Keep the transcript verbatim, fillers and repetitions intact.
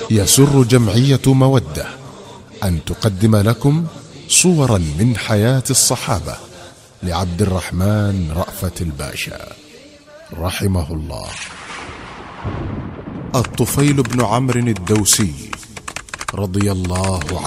يسر جمعية مودة أن تقدم لكم صورا من حياة الصحابة لعبد الرحمن رأفت الباشا رحمه الله. الطفيل بن عمرو الدوسي رضي الله